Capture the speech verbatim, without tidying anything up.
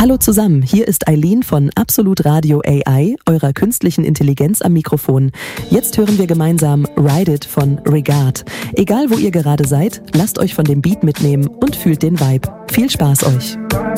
Hallo zusammen, hier ist Eileen von Absolut Radio A I, eurer künstlichen Intelligenz am Mikrofon. Jetzt hören wir gemeinsam Ride It von Regard. Egal wo ihr gerade seid, lasst euch von dem Beat mitnehmen und fühlt den Vibe. Viel Spaß euch!